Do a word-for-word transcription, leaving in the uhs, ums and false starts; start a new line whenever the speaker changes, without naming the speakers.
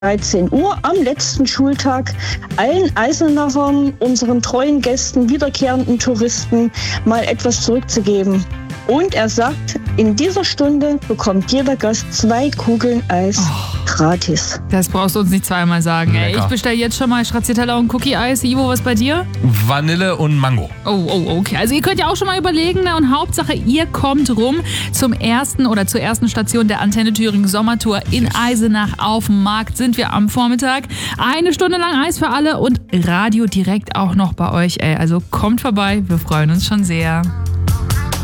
dreizehn Uhr am letzten Schultag allen Eisenachern, unseren treuen Gästen, wiederkehrenden Touristen mal etwas zurückzugeben. Und er sagt, in dieser Stunde bekommt jeder Gast zwei Kugeln Eis oh, gratis.
Das brauchst du uns nicht zweimal sagen. Ey. Ich bestelle jetzt schon mal Stracciatella und Cookie-Eis. Ivo, was bei dir?
Vanille und Mango.
Oh, oh, okay. Also ihr könnt ja auch schon mal überlegen. Ne? Und Hauptsache, ihr kommt rum zum ersten oder zur ersten Station der Antenne Thüringen Sommertour in Eisenach. Auf dem Markt sind wir am Vormittag. Eine Stunde lang Eis für alle und Radio direkt auch noch bei euch. Ey. Also kommt vorbei, wir freuen uns schon sehr.